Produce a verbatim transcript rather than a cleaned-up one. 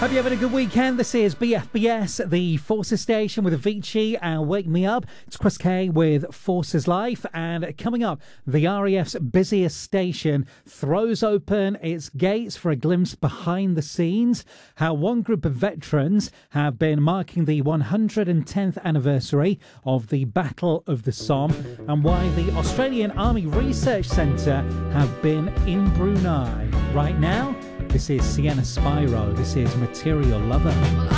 Hope you're having a good weekend. This is B F B S, the Forces Station with Avicii and Wake Me Up. It's Chris Kay with Forces Life. And coming up, the R A F's busiest station throws open its gates for a glimpse behind the scenes. How one group of veterans have been marking the one hundred tenth anniversary of the Battle of the Somme, and why the Australian Army Research Centre have been in Brunei. Right now, this is Sienna Spyro. This is Material Lover.